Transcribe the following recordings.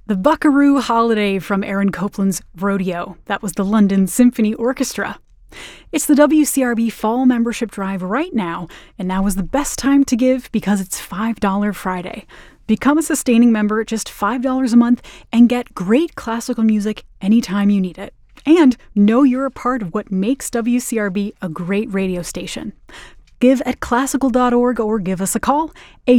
The Buckaroo Holiday from Aaron Copland's Rodeo. That was the London Symphony Orchestra. It's the WCRB Fall Membership Drive right now, and now is the best time to give because it's $5 Friday. Become a sustaining member at just $5 a month and get great classical music anytime you need it. And know you're a part of what makes WCRB a great radio station. Give at classical.org or give us a call,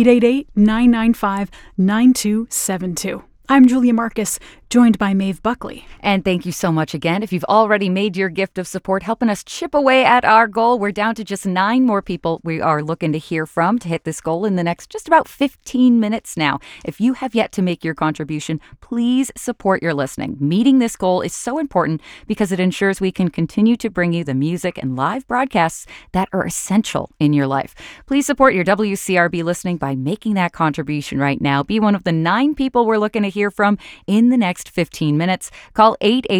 888-995-9272. I'm Julia Marcus, joined by Maeve Buckley. And thank you so much again. If you've already made your gift of support, helping us chip away at our goal, we're down to just 9 more people we are looking to hear from to hit this goal in the next just about 15 minutes now. If you have yet to make your contribution, please support your listening. Meeting this goal is so important because it ensures we can continue to bring you the music and live broadcasts that are essential in your life. Please support your WCRB listening by making that contribution right now. Be one of the 9 people we're looking to hear from in the next 15 minutes. Call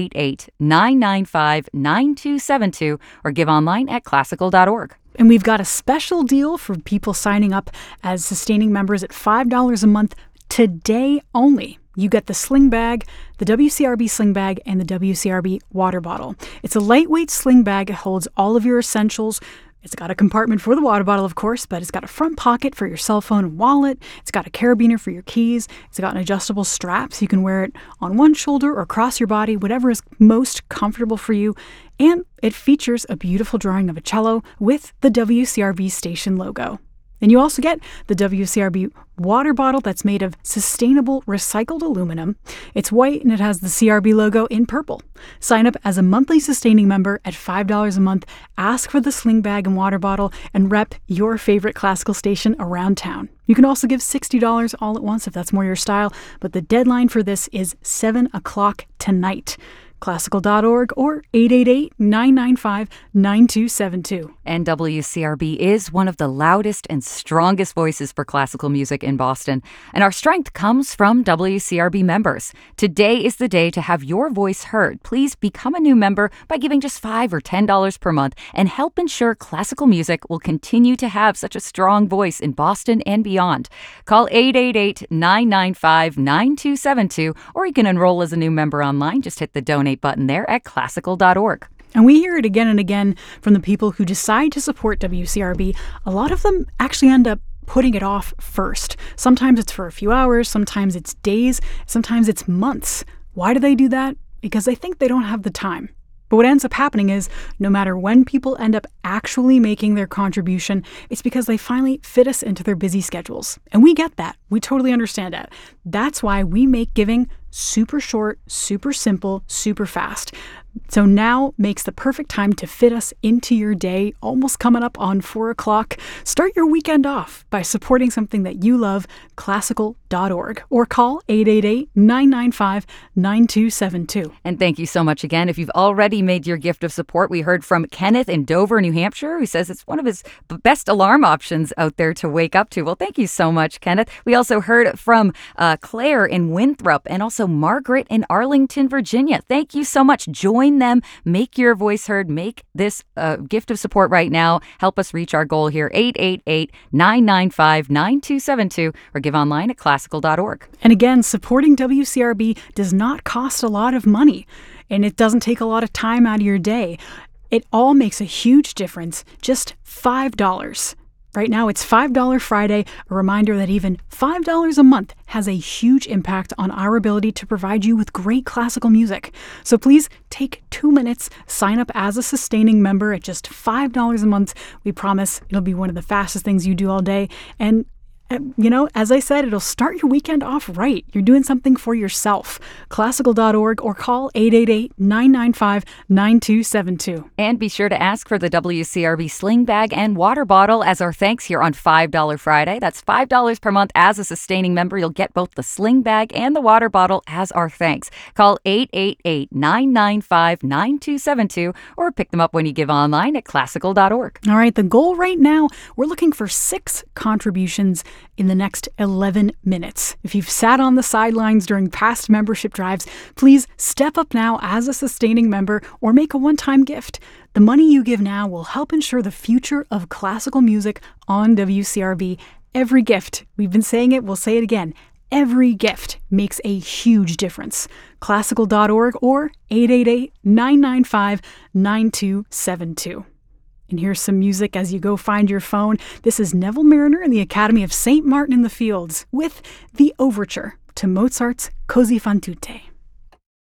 888-995-9272 or give online at classical.org. And we've got a special deal for people signing up as sustaining members at $5 a month today only. You get the sling bag, the WCRB sling bag, and the WCRB water bottle. It's a lightweight sling bag. It holds all of your essentials. It's got a compartment for the water bottle, of course, but it's got a front pocket for your cell phone and wallet. It's got a carabiner for your keys. It's got an adjustable strap so you can wear it on one shoulder or across your body, whatever is most comfortable for you. And it features a beautiful drawing of a cello with the WCRB station logo. And you also get the WCRB water bottle that's made of sustainable recycled aluminum. It's white and it has the CRB logo in purple. Sign up as a monthly sustaining member at $5 a month. Ask for the sling bag and water bottle and rep your favorite classical station around town. You can also give $60 all at once if that's more your style, but the deadline for this is 7 o'clock tonight. Classical.org or 888-995-9272. And WCRB is one of the loudest and strongest voices for classical music in Boston. And our strength comes from WCRB members. Today is the day to have your voice heard. Please become a new member by giving just $5 or $10 per month and help ensure classical music will continue to have such a strong voice in Boston and beyond. Call 888-995-9272 or you can enroll as a new member online. Just hit the donate button there at classical.org. And we hear it again and again from the people who decide to support WCRB. A lot of them actually end up putting it off first. Sometimes it's for a few hours, sometimes it's days, sometimes it's months. Why do they do that? Because they think they don't have the time. But what ends up happening is no matter when people end up actually making their contribution, it's because they finally fit us into their busy schedules. And we get that. We totally understand that. That's why we make giving super short, super simple, super fast. So now makes the perfect time to fit us into your day, almost coming up on 4 o'clock. Start your weekend off by supporting something that you love, classical.org, or call 888-995-9272. And thank you so much again. If you've already made your gift of support, we heard from Kenneth in Dover, New Hampshire, who says it's one of his best alarm options out there to wake up to. Well, thank you so much, Kenneth. We also heard from Claire in Winthrop and also Margaret in Arlington, Virginia. Thank you so much. Join them, make your voice heard, make this gift of support right now. Help us reach our goal here, 888-995-9272, or give online at classical.org. And again, supporting WCRB does not cost a lot of money, and it doesn't take a lot of time out of your day. It all makes a huge difference, just $5. Right now, it's $5 Friday, a reminder that even $5 a month has a huge impact on our ability to provide you with great classical music. So please take 2 minutes, sign up as a sustaining member at just $5 a month. We promise it'll be one of the fastest things you do all day. And you know, as I said, it'll start your weekend off right. You're doing something for yourself. Classical.org or call 888-995-9272. And be sure to ask for the WCRB sling bag and water bottle as our thanks here on $5 Friday. That's $5 per month as a sustaining member. You'll get both the sling bag and the water bottle as our thanks. Call 888-995-9272 or pick them up when you give online at classical.org. All right, the goal right now, we're looking for 6 contributions in the next 11 minutes. If you've sat on the sidelines during past membership drives, please step up now as a sustaining member or make a one-time gift. The money you give now will help ensure the future of classical music on WCRB. Every gift, we've been saying it, we'll say it again, Every gift makes a huge difference. Classical.org or 888-995-9272. And here's some music as you go find your phone. This is Neville Mariner and the Academy of St. Martin in the Fields with the overture to Mozart's Così fan tutte.